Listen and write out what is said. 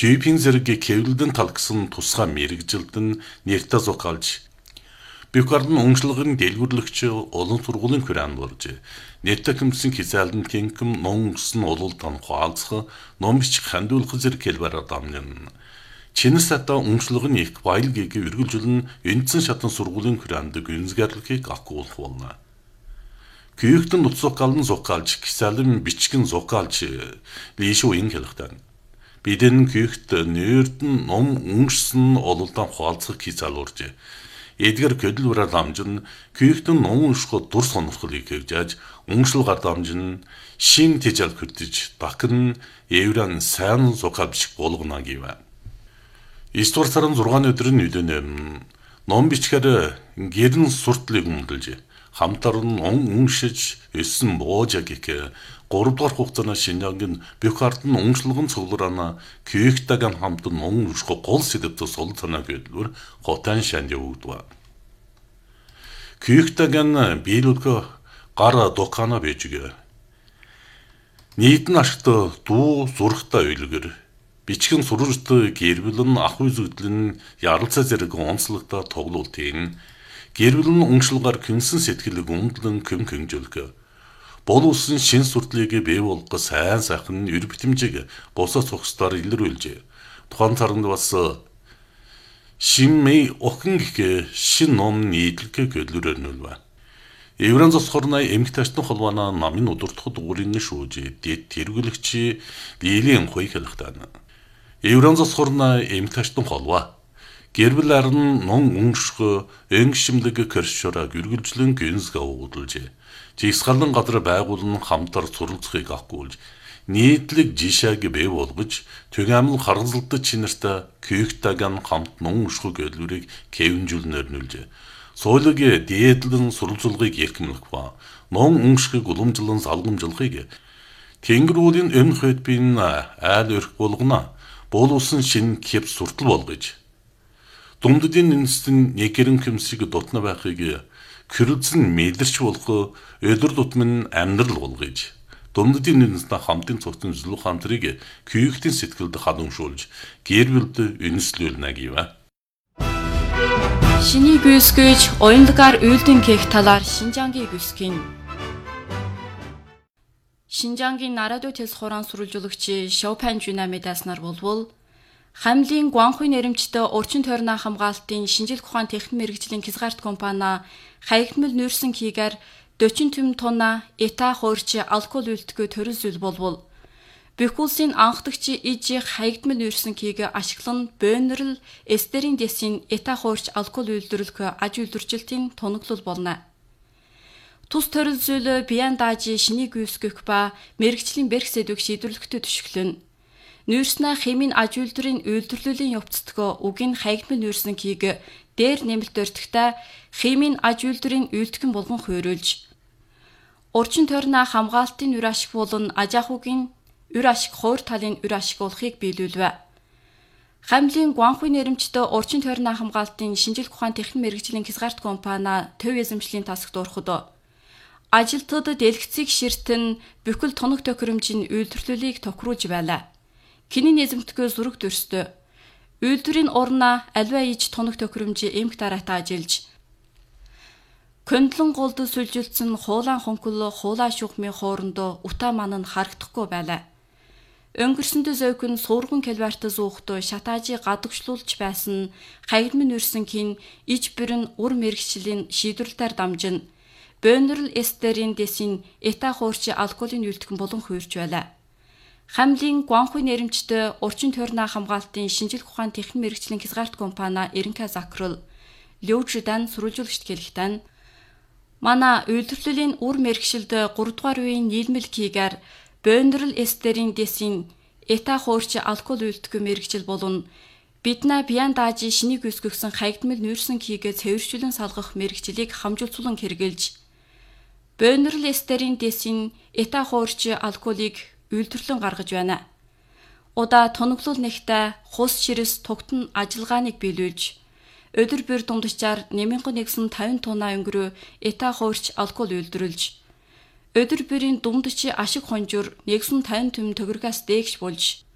Жипин зэрэг кэвлдэн талгсан тусгай мэрэгжилдэн нэртэ зокалж Бюкардын онгочлогын дэлгүрлэгч олон сургуулийн хүрээнд болж нэртэ хэмсэн хизээлдэн тэнхэм нонгосон ололтон хуалцах ном бичих хандуулах зэрэг хэлбэр дамнын Чинэс ата онгочлогын их баялгийг үргэлжлэн эндсэн шатан сургуулийн хүрээнд гүнзгийрлэхийг агуулах болно. Күйхтэн нутсукалн зокалж хизээлэн бичгэн зокалж лишүү ин хэлэхтэн Бидэн күйхт нэрдэн ном онгосон ололтон хуалцах хизээл урж Эдгэр көдөлвөрөөр дамжин күйхтэн ном уншихад дур сонирхлыг хэрэгжиж онгочлогоор дамжин шин тэжэл хөтөж дахин евран сайн зокал бичих болгоно гэв. 9 дугаар сарын 6 өдрийн өдөнөө ном бичгээр гэрэн суртлыг өмдөлж хамтар нь уншиж өссөн боожаг гэх 3 дугаар хугацааны шинжаангийн Бюкардын онгочлогын цуглараана күйхтэйгэн хамт ном унших гол сэдвтэ сол санаа гэдгээр хотан шанд явагдав. Күйхтэйгэн биелүүлэх гар докана бэжгэ. Нийтэн ашигт дуу зурхтай үйлгэр бичгэн сурвалжтай гэрвэлэн ах үзэгдэл нь яралцаа зэрэг онцлогтой тоглолтын гэрвэлэн онгочлогоор кэмсэн сэтгэлэг өмдлөн хэмжүүлэх Бол улсын шин суртлыг бий болгох сайн сайхан эр битэмжиг босоо цогцоор илрүүлж тухайн царанд бас шиммэй охин гэх шин ном нийтлэг гэдлүүрээр нөлвэ. Евран зосхорнай эмгтээчтэн холбооно намын удирдахад уурын шүүж дэд тэргүүлэгч Лилийн хой хэлэхтэн. Евран зосхорнай эмгтээчтэн холбоо гэрбэл арн нон унших энгшимлэг кэршора гэргэлжлэн гэнсгэ уудалж Жигсгалан газар байгуулан хамтар суралцахыг агуулж нийтлэг жишээг бий болгож түгээмэл харанзалтай чинэртэй күйхтэйгэн хамт ном унших гэдлүүрийг кэвнжүүлнээр нүлж соёлыг дээдлэн суралцуулгыг эрхэмлэх ба ном уншихыг уламжлан залгамжлахыг Тэнгэрүүлийн өмнөх хөтбийн айл өрх болгоно бол улсын шин кэп суртал болгож Думддын үндэстэн нэгэрэн хэмсэг дотно байхыг Кэрэлцэн мэдэрч болох өдөр тутмын амьдрал болгож Думддын үндэстэн хамтын цогтын зүлх хамтрыг күйхтэн сэтгэлд хадамшуулж гэрбэлд үнслүүлнэ гэв. Шиний гүйсгэж оюнлагаар үйлдэн кэх талаар Шинжаангийн гүйсгэн Шинжаангийн нарадуу тэл хорон сурвалжуулагч Шопен Жуна медаснаар болвол Хамлын Гуанхуй нэрэмжтэй урчин тойрны хамгаалтын шинжилх ухаан техник мэргэжлийн хязгаарт компани хаягдмал нүүрсэн хийгээр 40 тонна эта хуурч алкол үйлдэлгүй төрөл зүйл болвол бүх улсын анхдагч иж хаягдмал нүүрсэн хийгээ ашиглан бөөнрөл эстерин дэсийн эта хуурч алкол үйлдвэрлэх аж үйлдвэржилтийн тоноглол болно. Тус төрөл зүйл биян дааж шиний гүйсгэх ба мэргэжлийн бэрх сэдвийг шийдвэрлэхтэй түшиглэн Нүүрснэ хэмийн аж үйлдвэрийн үйлдвэрлэлийн явцдгоо үгийн хаягдмал нүүрсэн кийг дээр нэмэлт өртөгтэй хэмийн аж үйлдвэрийн үйлдвэрийн болгон хуйруулж урчин тойрны хамгаалтын үр ашиг болон аж ахуйн үр ашиг хуур талын үр ашиглуулахыг биелүүлвэ. Хамлын Гуанхуй нэрэмжтэй урчин тойрны хамгаалтын шинжилх ухаан техник мэргэжлийн хязгаарт компани төв эзэмшлийн тасагт ороход ажилтнууд дэлгэцийг ширтэн бүхэл тоног тохиромжийн үйлдвэрлэлийг тохируулж байлаа. Киний нэмэгдэхгүй зураг дүрстэй. Үйлдвэрийн урна альва иж тоног тохиромжийн эмх дараатай ажиллаж Көндлөн голд сүлжилсэн хуулаан хонхол хуулаа шүүхмийн хоорондоо утаа маань харагдахгүй байлаа. Өнгөрсөндөө зөөхөн суурган калварт зуухт шатаажи гадагшлуулж байсан хаягдмын нүүрсэн кин иж бүрэн ур мэргэжлийн шийдвэрлэлээр дамжин бөөнрөл эстерин дэсийн эта хуурч алкоголын үйлдвэрэн болон хуурч байлаа. Хамлын Гуанхуй нэрэмжтэй урчин тойрны хамгаалтын шинжилх ухаан техник мэргэжлийн хязгаарт компани Эренка Закрал Лёуждан сурвалжуулагчд хэлэхдээ манай үйлдвэрлэлийн үр мэргэжилд 3 дугаар үеийн нийлмэл кийгээр бөөнрөл эстерин дэсийн эта хуурч алкол үйлдвэрлэх мэргэжил болон биднэ биян дааж шиний гүйсгсэн хаягдмал нүүрсэн кийгээ цэвэржүүлэн салгах мэргэжилийг хамжуулцуулан хэрэгжилж бөөнрөл эстерин дэсийн эта хуурч алколыг үйлдвэрлэн гаргаж байна. Удаа тоноглол нэгтэй хус ширэс тугтан ажиллагааныг биелүүлж өдөр бүр дундчаар 1150 тонна өнгөрөө эта хуурч алкол үйлдвэрлэж өдөр бүрийн дундч ашиг хонжуур 150 төм төгрөгөөс дээгш болж